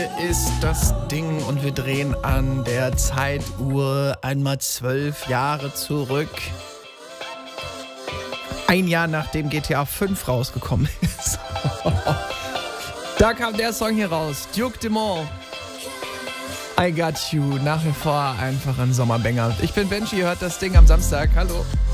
Ist das Ding und wir drehen an der Zeituhr einmal 12 Jahre zurück. Ein Jahr nachdem GTA 5 rausgekommen ist. Da kam der Song hier raus. Duke Dumont. I Got You. Nach wie vor einfach ein Sommerbanger. Ich bin Benji, hört das Ding am Samstag. Hallo.